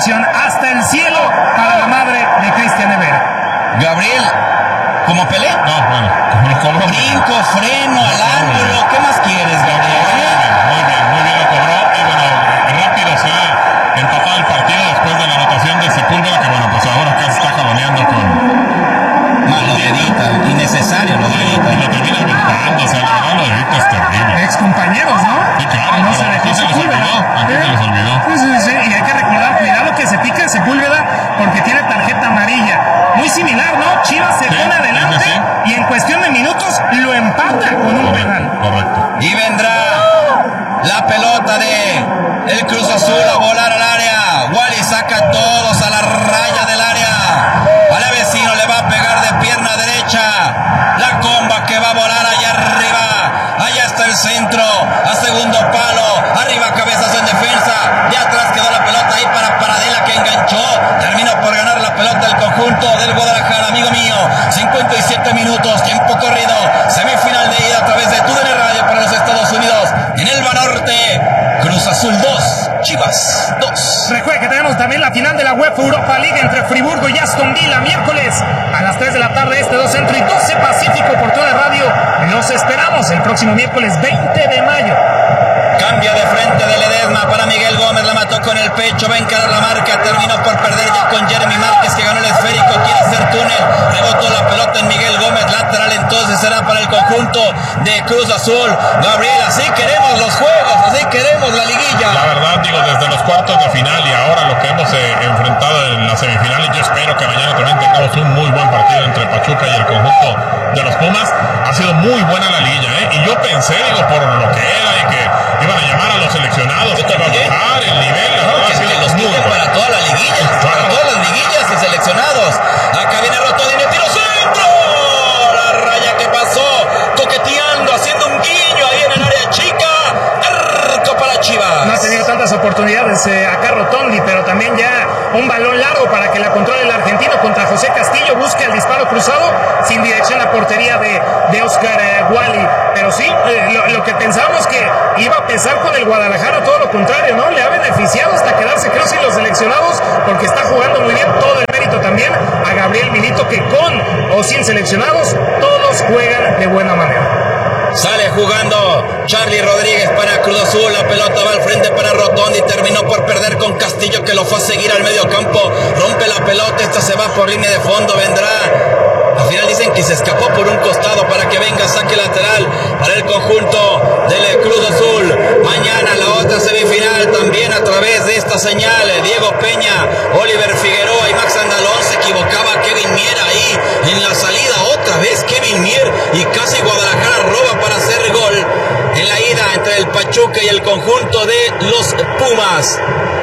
bendición hasta el cielo para la madre de Cristian Evera. Gabriel, ¿como Pelé? No, bueno, como brinco, freno, al ángulo. ¿Qué más quieres, Gabriel? Muy bien lo cobró. Y bueno, rápido se ha empatado el partido después de la anotación de Sepúlveda, que bueno, pues ahora acá se está jaloneando con... Lo de Edita, innecesario lo de Edita. Y lo termina brincando, o sea, la verdad lo de Edita es terrible. Ex compañeros, ¿no? Sí, claro, No se dejó aquí se les Sepúlveda. olvidó, aquí se les olvidó. Sí, y hay que recordar, cuidado que se pica Sepúlveda porque tiene tarjeta amarilla. Muy similar, ¿no? Chivas se pone adelante y en cuestión de minutos lo empata con un penal. Correcto. Y vendrá la pelota de el Cruz Azul a volar al área. Wally saca a todos a la raya del área. Al vecino le va a pegar de pierna derecha. La comba que va a volar allá arriba. Allá está el centro. A segundo palo. Arriba cabezas en defensa. De atrás quedó la pelota ahí para Paradela, que enganchó. Terminó por ganar la pelota el conjunto del Guadalajara, amigo mío. 57 minutos, tiempo corrido. Semifinal de ida a través de TUDN Radio para los Estados Unidos. En el Banorte, Cruz Azul 2, Chivas 2. Recuerde que tenemos también la final de la UEFA Europa League entre Friburgo y Aston Villa, miércoles a las 3 de la tarde, 2 Centro y 12 Pacífico por TUDN Radio. Los esperamos el próximo miércoles 20 de mayo. Cambia de frente de Ledesma para Miguel Gómez, la mató con el pecho, va a encarar la marca, terminó por perder ya con Jeremy Márquez, que ganó el esférico, quiere hacer túnel, rebotó la pelota en Miguel Gómez, lateral, entonces será para el conjunto de Cruz Azul. Gabriel, así queremos los juegos, así queremos la liguilla. La verdad, digo, desde los cuartos de final y ahora lo que hemos enfrentado en las semifinales, yo espero que mañana también tengamos un muy buen partido entre Pachuca y el conjunto de los Pumas. Ha sido muy buena la liguilla, y yo pensé, digo, por lo que era y que iban a llamar a los seleccionados, que iba a bajar el nivel. Que los quiten para todas las liguillas, para todas las liguillas y seleccionados. Acá viene Rotondini, tiro centro. La raya que pasó, coqueteando, haciendo un guiño ahí en el área chica. Arco para Chivas. No ha tenido tantas oportunidades acá Rotondi, pero también ya un balón largo para que la controle el argentino contra José Castillo. Busca el disparo cruzado sin dirección a portería de Oscar Wally. Pero sí, lo que pensábamos que iba a pesar con el Guadalajara, todo lo contrario, ¿no? Le ha beneficiado hasta quedarse, creo, sin los seleccionados, porque está jugando muy bien. Todo el mérito también a Gabriel Milito, que con o sin seleccionados, todos juegan de buena manera. Sale jugando Charlie Rodríguez para Cruz Azul. La pelota va al frente para Rotondi. Terminó por perder con Castillo, que lo fue a seguir al medio campo. Rompe la pelota. Esta se va por línea de fondo. Vendrá. Al final dicen que se escapó por un costado para que venga saque lateral para el conjunto del Cruz Azul. Mañana la otra semifinal también a través de esta señal. Diego Peña, Oliver Figueroa y Max Andalón. Se equivocaba Kevin Mier ahí en la salida. Otra vez Kevin Mier y casi Guadalajara roba para hacer gol en la ida entre el Pachuca y el conjunto de los Pumas.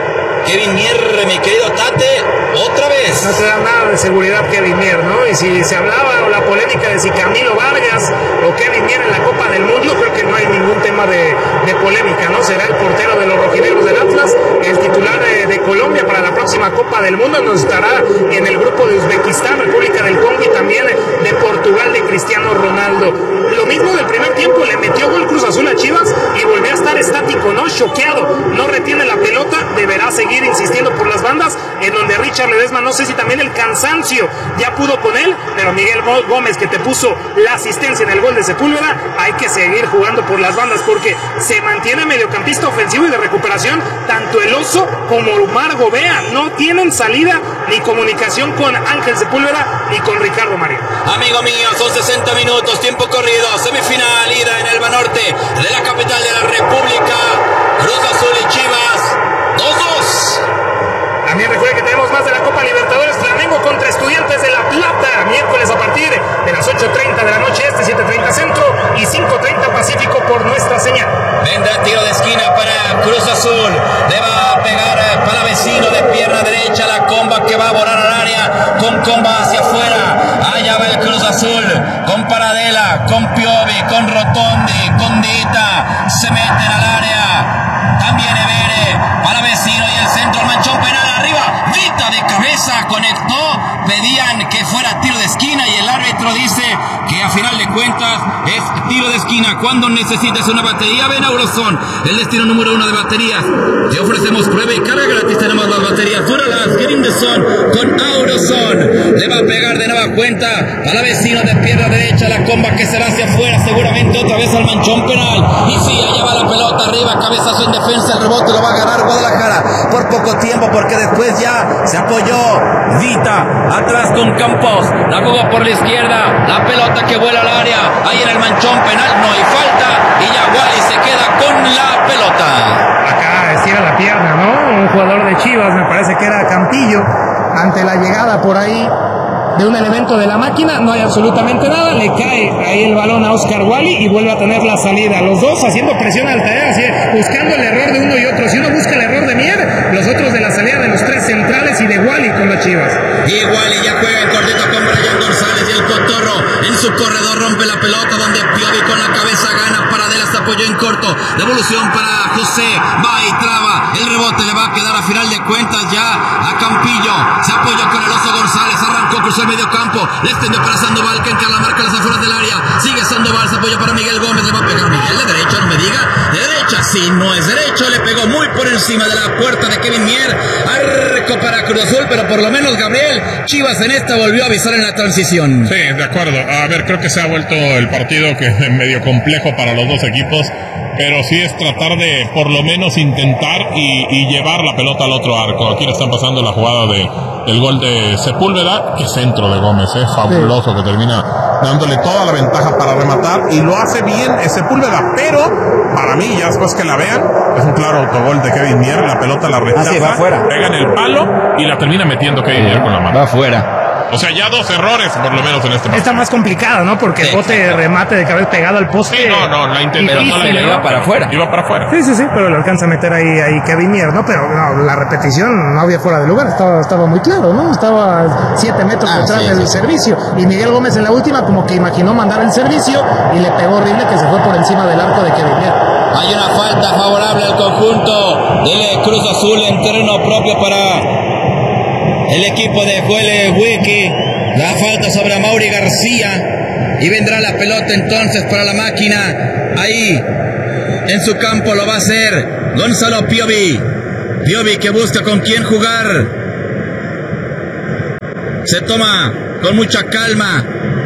Kevin Mier, mi querido Tate, otra vez. No te da nada de seguridad Kevin Mier, ¿no? Y si se hablaba o la polémica de si Camilo Vargas o Kevin Mier en la Copa del Mundo, creo que no hay ningún tema de polémica, ¿no? Será el portero de los rojinegros del Atlas, el titular de Colombia para la próxima Copa del Mundo. Nos estará en el grupo de Uzbekistán, República del Congo y también de Portugal de Cristiano Ronaldo. Lo mismo del primer tiempo, le metió gol Cruz Azul a Chivas y volvió a estar estático, ¿no? Choqueado, no retiene la pelota, deberá seguir insistiendo por las bandas, en donde Richard Ledesma, no sé si también el cansancio ya pudo con él, pero Miguel Gómez, que te puso la asistencia en el gol de Sepúlveda, hay que seguir jugando por las bandas porque se mantiene mediocampista ofensivo y de recuperación, tanto el Oso como Omar Gobea no tienen salida ni comunicación con Ángel Sepúlveda ni con Ricardo Marín. Amigo mío, son 60 minutos, tiempo corrido, semifinal, ida en el Banorte de la capital de la República, Cruz Azul y Chivas, 2-2. También recuerden que tenemos más de la Copa Libertadores, Flamengo contra Estudiantes de La Plata, miércoles a partir de las 8:30 de la noche 7:30 centro y 5:30 pacífico por nuestra señal. Vendrá tiro de esquina para Cruz Azul, le va a pegar para vecino de pierna derecha, la comba que va a volar al área, con comba hacia afuera, allá va el Cruz Azul, con Paradela, con Piovi, con Rotondi, con Dita, se meten al área, también Evere, para vecino y el centro, el manchón penal arriba, Dita de cabeza, conectó, pedían que fuera tiro de esquina y el árbitro dice que a final de cuentas es tiro de esquina. Cuando necesites una batería, ven a Auroson, el destino número 1 de baterías. Te ofrecemos prueba y carga gratis. Tenemos las baterías Duralast, Get in the Sun con Auroson. Le va a pegar de nueva cuenta a la vecino de pierna derecha, la comba que se va hacia afuera, seguramente otra vez al manchón penal. Y sí, allá va la pelota arriba, cabezazo en defensa, el rebote lo va a ganar Guadalajara por poco tiempo, porque después ya se apoyó Vita atrás con Campos, la jugó por la izquierda, la pelota que vuela al área, ahí en el manchón penal no hay falta, y ya Wally se queda con la pelota. Acá estira la pierna, ¿no? Un jugador de Chivas, me parece que era Campillo, ante la llegada por ahí de un elemento de la máquina, no hay absolutamente nada, le cae ahí el balón a Oscar Wally y vuelve a tener la salida, los dos haciendo presión alta, así, buscando el error de uno y otro. Si uno busca el error de Mier, los otros de la salida de los tres centrales y de Wally con las Chivas. Y Wally ya juega en cortito con Brian González, y el Cotorro en su corredor rompe la pelota, donde Piovi con la cabeza gana, Paradela se apoyó en corto, devolución para José, va y traba, el rebote le va a quedar a final de cuentas ya a Campillo, se apoyó con el Oso González, arrancó, cruzó el medio campo, le extendió para Sandoval, que encara la marca a las afueras del área, sigue Sandoval, se apoyó para Miguel Gómez, le va a pegar Miguel de derecha, no me diga, de derecha, sí, no es derecho, le pegó muy por encima de la puerta de Kevin Mier, arco para Cruz Azul, pero por lo menos Gabriel Chivas en esta volvió a avisar en la transición. Sí, de acuerdo. A ver, creo que se ha vuelto el partido que es medio complejo para los dos equipos, pero sí es tratar de por lo menos intentar y llevar la pelota al otro arco. Aquí le están pasando la jugada del gol de Sepúlveda, que centro de Gómez, es fabuloso, que termina dándole toda la ventaja para rematar, y lo hace bien Sepúlveda, pero para mí, ya después que la vean, es un claro autogol de Kevin Mier, la pelota la rechaza, va afuera, pega en el palo y la termina metiendo Kevin Mier con la mano. Va afuera. O sea, ya dos errores por lo menos en este partido. Está más complicada, ¿no? Porque el bote remate de cabeza pegado al poste. Sí, la intentó, pero no la iba para afuera. Iba para afuera. Sí, pero le alcanza a meter ahí Kevin Mier, ¿no? Pero no, la repetición no había fuera de lugar, estaba muy claro, ¿no? Estaba 7 metros detrás del servicio. Y Miguel Gómez en la última como que imaginó mandar el servicio y le pegó horrible, que se fue por encima del arco de Kevin Mier. Hay una falta favorable al conjunto del Cruz Azul en terreno propio para el equipo de Joel Wiki. La falta sobre Amaury García, y vendrá la pelota entonces para la máquina. Ahí en su campo lo va a hacer Gonzalo Piovi. Piovi que busca con quién jugar. Se toma con mucha calma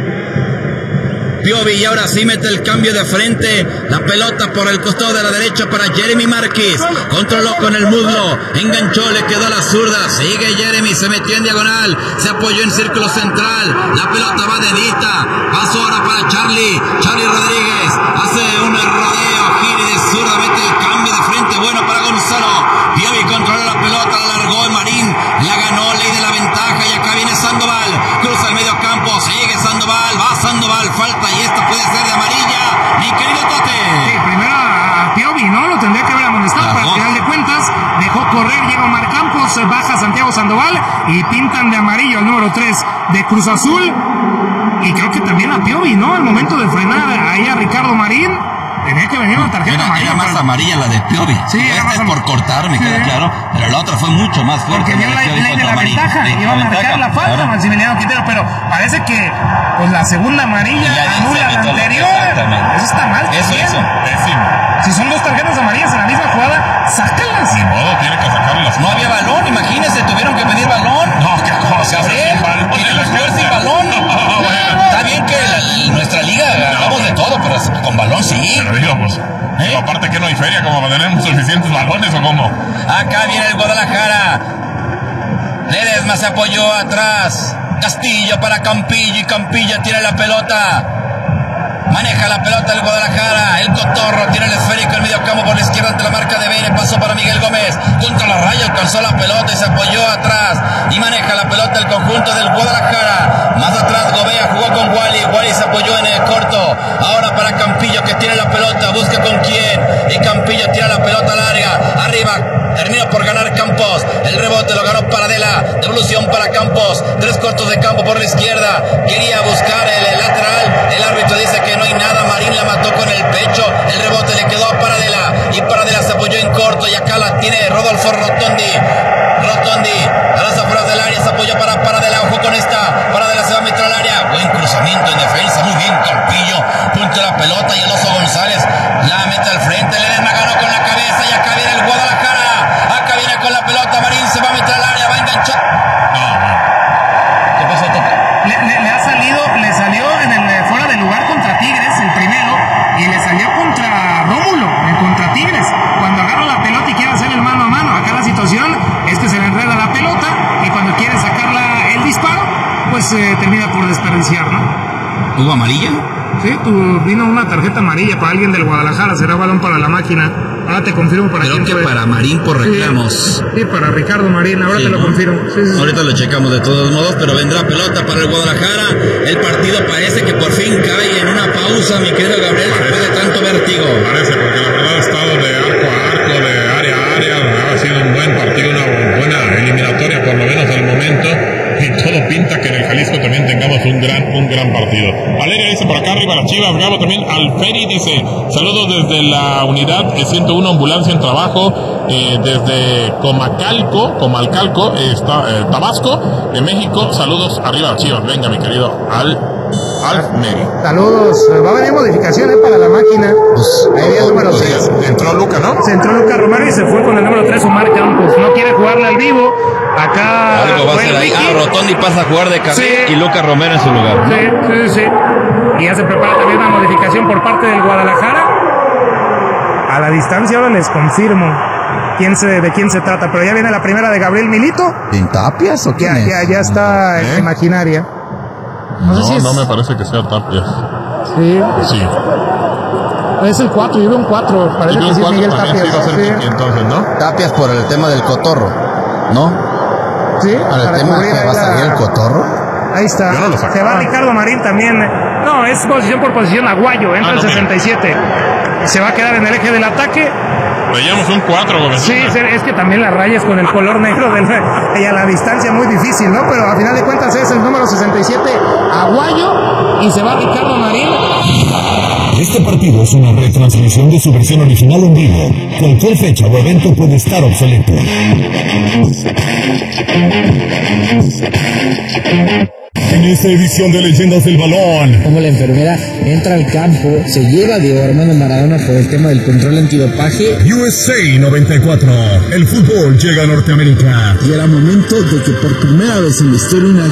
Piovi, y ahora sí mete el cambio de frente, la pelota por el costado de la derecha para Jeremy Márquez, controló con el muslo, enganchó, le quedó a la zurda, sigue Jeremy, se metió en diagonal, se apoyó en círculo central, la pelota va de Dita, pasó ahora para Charlie Rodríguez, hace un rodeo, gira de zurda, mete el cambio de frente, bueno para Gonzalo, Piovi controla la pelota, la largó Marín, la ganó, ley de la ventaja, y acá viene Sandoval, cruza el medio campo, sigue Sandoval, va Sandoval, falta, y esta puede ser de amarilla, mi querido Tote. Sí, primero a Piovi, ¿no? Lo tendría que haber amonestado, pero al final de cuentas dejó correr, llega Omar Campos, baja Santiago Sandoval y pintan de amarillo al número 3 de Cruz Azul, y creo que también a Piovi, ¿no? Al momento de frenar ahí a Ricardo Marín, tenía que venir una tarjeta amarilla. Era más amarilla la de Piovi. Sí, esta es por cortar, me queda claro, pero la otra fue mucho más fuerte. Porque vio la ley de la ventaja, iba a marcar la falta Maximiliano Quintero, pero parece que pues la segunda amarilla anula la anterior. Eso está mal. Eso. Si son dos tarjetas amarillas en la misma jugada, sácalas. Sin modo, tiene que sacarlas. No había balón, imagínense, tuvieron que pedir balón. No, qué cosa. Queremos jugar sin balón. Está bien que nuestra liga hagamos de todo, pero con balón sí. Pero digo, pues, aparte que no hay feria como para tener suficientes balones, ¿o cómo? Acá viene el Guadalajara. Ledesma se apoyó atrás. Castillo para Campillo, y Campillo tira la pelota. Maneja la pelota el Guadalajara, el Cotorro tira el esférico, el medio campo por la izquierda ante la marca de Vélez, pasó para Miguel Gómez, contra la raya alcanzó la pelota y se apoyó atrás, y maneja la pelota el conjunto del Guadalajara, más atrás Gobea jugó con Wally se apoyó en el corto, ahora para Campillo que tira la pelota, busca con quién, y Campillo tira la pelota larga, arriba, termina por ganar Campos, el rebote lo ganó Paradela, devolución para Campos, 3 cortos de campo por la izquierda, quería buscar el lateral, el árbitro dice que no hay nada, Marín la mató con el pecho, el rebote le quedó a Paradela, y Paradela se apoyó en corto, y acá la tiene Rodolfo Rotondi, a las afueras del área se apoyó para Paradela, ojo con esta, Paradela se va a meter al área. Buen cruzamiento en defensa, muy bien Campillo. Punta la pelota y el Oso González la mete al frente. Ledesma ganó con la cabeza y acá viene el Guadalajara. Acá viene con la pelota. Marín se va a meter al área, va a enganchar. ¿Qué pasó, Toca? Le salió en el fuera de lugar contra Tigres, el primero, y le salió contra Rómulo, contra Tigres, cuando agarra la pelota y quiere hacer el mano a mano. Acá la situación es que se le enreda la pelota y cuando quiere sacarla el disparo, pues termina por desperdiciar, ¿no? ¿Hubo amarilla? Sí, vino una tarjeta amarilla para alguien del Guadalajara, será balón para la máquina. Ahora te confirmo para Creo quién que fue. para Marín por reclamos. Sí, para Ricardo Marín, ahora Sí, te lo ¿no? confirmo. Sí. Ahorita lo checamos de todos modos, pero vendrá pelota para el Guadalajara. El partido parece que por fin cae en una pausa, mi querido Gabriel, después de tanto vértigo. Parece, porque la verdad ha estado de arco a arco, de área a área. Ha sido un buen partido, una buena eliminatoria, por lo menos al momento. Y todo pinta que en el Jalisco también tengamos un gran partido. Valeria dice por acá arriba las Chivas. Gabo también. Alferi dice saludos desde la unidad 101 ambulancia en trabajo, desde Comalcalco, Tabasco, de México. Saludos arriba las Chivas. Venga, mi querido Alf Meri. Saludos, va a venir modificación para la máquina. Ahí viene el número 6. Entró Luca, ¿no? Se entró Lucas Romero y se fue con el número 3 Omar Campos. No quiere jugarle al vivo. Acá Algo va a ser ahí. Rotondi pasa a jugar de carril y Lucas Romero en su lugar. Sí. Y ya se prepara también una modificación por parte del Guadalajara. A la distancia ahora les confirmo de quién se trata, pero ya viene la primera de Gabriel Milito. ¿En Tapias o quién es? Ya está en imaginaria. No me parece que sea Tapias. Sí. Es el 4, yo veo un 4. Parece que sí es Miguel Tapias. Sí, va a ser Miki, entonces, ¿no? Tapias por el tema del cotorro, ¿no? Sí, Para el tema que va a salir el cotorro. Ahí está. Yo no lo sacaba. Se va Ricardo Marín también. No, es posición por posición. Aguayo, entra el 67. Se va a quedar en el eje del ataque. Veíamos un 4, Gómez. Sí, es que también las rayas con el color negro y a la distancia muy difícil, ¿no? Pero a final de cuentas es el número 67, Aguayo, y se va Ricardo Marín. Este partido es una retransmisión de su versión original en vivo. Cualquier fecha o evento puede estar obsoleto. En esta edición de Leyendas del Balón, como la enfermera entra al campo, se lleva a Diego Armando Maradona por el tema del control antidopaje. USA 94, el fútbol llega a Norteamérica. Y era momento de que por primera vez en la historia una